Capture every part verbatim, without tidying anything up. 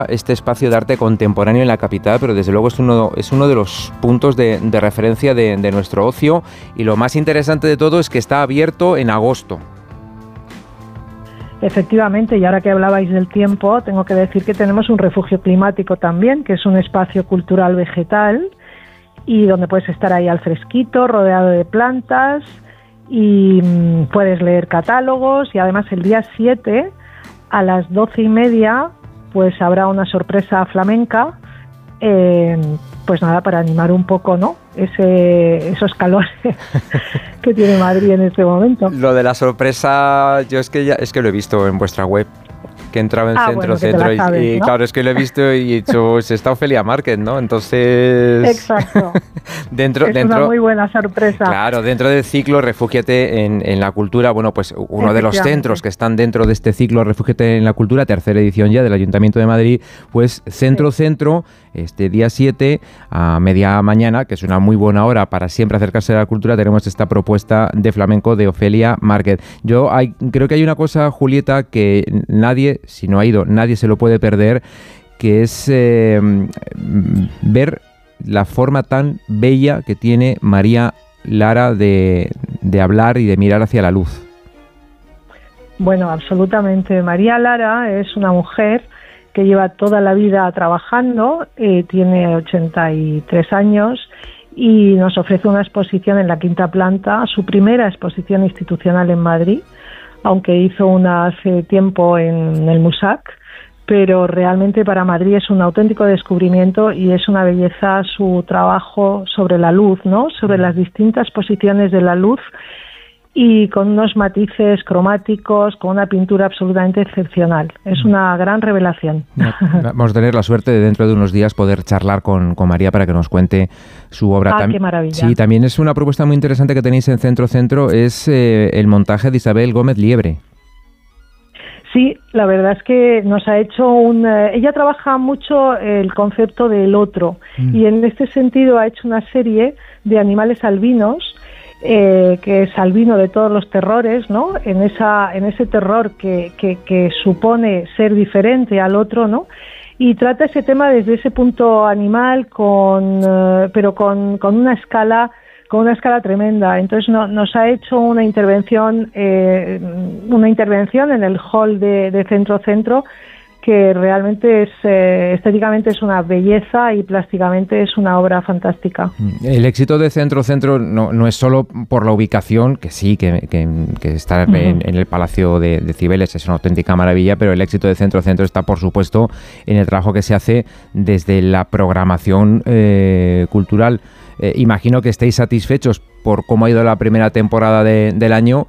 este espacio de arte contemporáneo en la capital, pero desde luego es uno, es uno de los puntos de, de referencia de, de nuestro ocio, y lo más interesante de todo es que está abierto en agosto. Efectivamente, y ahora que hablabais del tiempo, tengo que decir que tenemos un refugio climático también, que es un espacio cultural vegetal, y donde puedes estar ahí al fresquito, rodeado de plantas, y mmm, puedes leer catálogos, y además el día siete, a las doce y media, pues habrá una sorpresa flamenca, eh, pues nada, para animar un poco, ¿no?, ese esos calores que tiene Madrid en este momento. Lo de la sorpresa, yo es que ya, es que lo he visto en vuestra web, que entraba en ah, Centro bueno, Centro, sabes, y, y ¿no? claro, es que lo he visto y he dicho, pues está Ofelia Márquez, ¿no? Entonces... Exacto. dentro, es dentro, una muy buena sorpresa. Claro, dentro del ciclo Refúgiate en, en la Cultura, bueno, pues uno de los centros que están dentro de este ciclo Refúgiate en la Cultura, tercera edición ya del Ayuntamiento de Madrid, pues Centro sí. Centro, este día siete a media mañana, que es una muy buena hora para siempre acercarse a la cultura, tenemos esta propuesta de flamenco de Ofelia Márquez. Yo hay, creo que hay una cosa, Julieta, que nadie, si no ha ido, nadie se lo puede perder, que es eh, ver la forma tan bella que tiene María Lara de, de hablar y de mirar hacia la luz. Bueno, absolutamente. María Lara es una mujer que lleva toda la vida trabajando, eh, tiene ochenta y tres años y nos ofrece una exposición en la quinta planta, su primera exposición institucional en Madrid, aunque hizo una hace tiempo en el MUSAC, pero realmente para Madrid es un auténtico descubrimiento y es una belleza su trabajo sobre la luz, ¿no?, sobre las distintas posiciones de la luz, y con unos matices cromáticos, con una pintura absolutamente excepcional. Es una gran revelación. Vamos a tener la suerte de dentro de unos días poder charlar con, con María para que nos cuente su obra. Ah, qué maravilla. Sí, también es una propuesta muy interesante que tenéis en Centro Centro, es eh, el montaje de Isabel Gómez Liebre. Sí, la verdad es que nos ha hecho un... Eh, ella trabaja mucho el concepto del otro, mm. y en este sentido ha hecho una serie de animales albinos, Eh, que es albino de todos los terrores, ¿no?, en esa en ese terror que, que, que supone ser diferente al otro, ¿no?, y trata ese tema desde ese punto animal, con eh, pero con, con una escala con una escala tremenda. Entonces no, nos ha hecho una intervención eh, una intervención en el hall de, de Centro Centro, que realmente es eh, estéticamente es una belleza y plásticamente es una obra fantástica. El éxito de Centro Centro no, no es solo por la ubicación, que sí, que, que, que estar uh-huh. en, en el Palacio de, de Cibeles es una auténtica maravilla, pero el éxito de Centro Centro está, por supuesto, en el trabajo que se hace desde la programación eh, cultural. Eh, imagino que estéis satisfechos por cómo ha ido la primera temporada de, del año.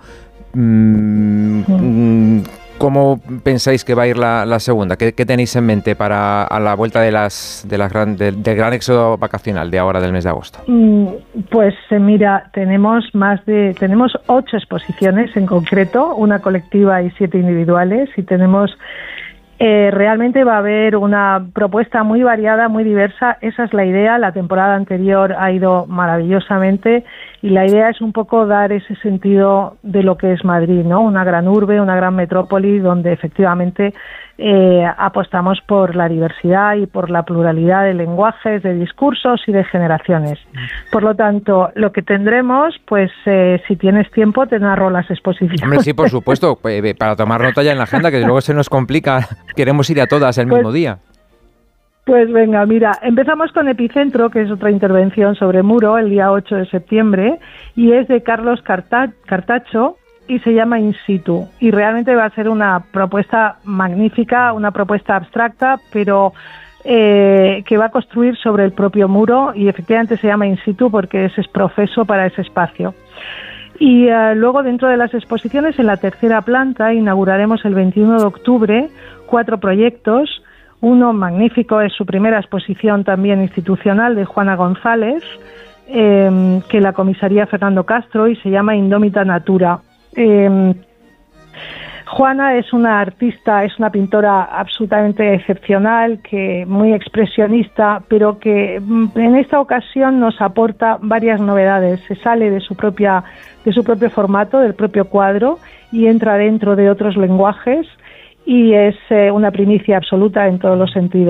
Mm, uh-huh. ¿Cómo pensáis que va a ir la, la segunda? ¿Qué, ¿Qué tenéis en mente para a la vuelta de las, de las gran, de, del gran éxodo vacacional de ahora, del mes de agosto? Pues eh, mira, tenemos más de tenemos ocho exposiciones en concreto, una colectiva y siete individuales, y tenemos eh, realmente va a haber una propuesta muy variada, muy diversa. Esa es la idea. La temporada anterior ha ido maravillosamente y la idea es un poco dar ese sentido de lo que es Madrid, ¿no? Una gran urbe, una gran metrópoli donde efectivamente eh, apostamos por la diversidad y por la pluralidad de lenguajes, de discursos y de generaciones. Por lo tanto, lo que tendremos, pues eh, si tienes tiempo, te narro las exposiciones. Hombre, sí, por supuesto, para tomar nota ya en la agenda, que luego se nos complica. Queremos ir a todas el mismo pues, día. Pues venga, mira, empezamos con Epicentro, que es otra intervención sobre Muro, el día ocho de septiembre, y es de Carlos Carta- Cartacho, y se llama In Situ, y realmente va a ser una propuesta magnífica, una propuesta abstracta, pero eh, que va a construir sobre el propio muro, y efectivamente se llama In Situ porque es, es profeso para ese espacio. Y uh, luego, dentro de las exposiciones, en la tercera planta inauguraremos el veintiuno de octubre cuatro proyectos. Uno magnífico es su primera exposición también institucional de Juana González, eh, que la comisaría Fernando Castro, y se llama Indómita Natura. Eh, Juana es una artista, es una pintora absolutamente excepcional, que muy expresionista, pero que en esta ocasión nos aporta varias novedades. Se sale de su propia, de su propio formato, del propio cuadro, y entra dentro de otros lenguajes, y es eh, una primicia absoluta en todos los sentidos.